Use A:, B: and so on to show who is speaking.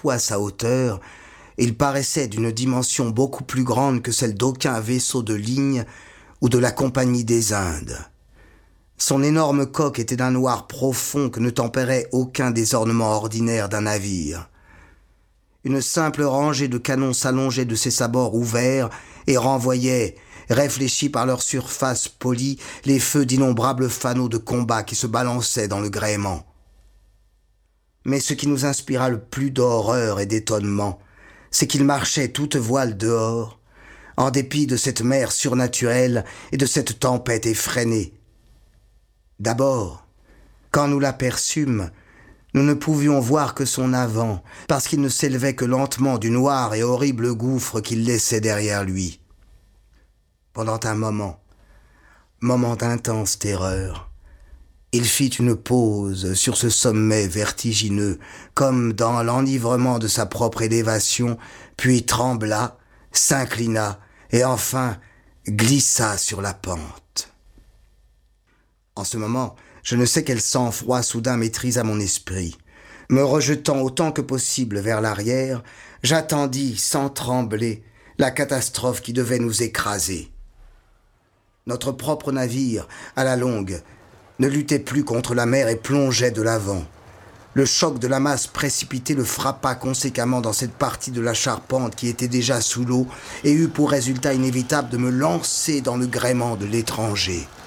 A: À sa hauteur, il paraissait d'une dimension beaucoup plus grande que celle d'aucun vaisseau de ligne ou de la Compagnie des Indes. Son énorme coque était d'un noir profond que ne tempérait aucun des ornements ordinaires d'un navire. Une simple rangée de canons s'allongeait de ses sabords ouverts et renvoyait, réfléchis par leur surface polie, les feux d'innombrables fanaux de combat qui se balançaient dans le gréement. Mais ce qui nous inspira le plus d'horreur et d'étonnement, c'est qu'il marchait toute voile dehors, en dépit de cette mer surnaturelle et de cette tempête effrénée. D'abord, quand nous l'aperçûmes, nous ne pouvions voir que son avant, parce qu'il ne s'élevait que lentement du noir et horrible gouffre qu'il laissait derrière lui. Pendant un moment d'intense terreur, il fit une pause sur ce sommet vertigineux, comme dans l'enivrement de sa propre élévation, puis trembla, s'inclina et enfin glissa sur la pente. En ce moment, je ne sais quel sang-froid soudain maîtrisa mon esprit. Me rejetant autant que possible vers l'arrière, j'attendis, sans trembler, la catastrophe qui devait nous écraser. Notre propre navire, à la longue, ne luttait plus contre la mer et plongeait de l'avant. Le choc de la masse précipitée le frappa conséquemment dans cette partie de la charpente qui était déjà sous l'eau et eut pour résultat inévitable de me lancer dans le gréement de l'étranger.